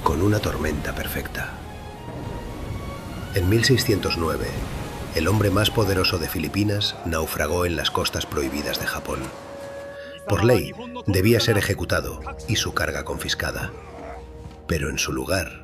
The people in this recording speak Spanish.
con una tormenta perfecta. En 1609, el hombre más poderoso de Filipinas naufragó en las costas prohibidas de Japón. Por ley, debía ser ejecutado y su carga confiscada. Pero en su lugar,